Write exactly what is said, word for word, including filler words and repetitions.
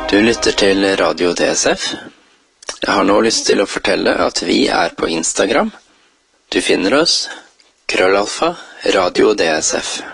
Du lytter til Radio D S F. Jeg har nå lyst til å fortelle at vi er på Instagram. Du finner oss krøllalfa Radio D S F.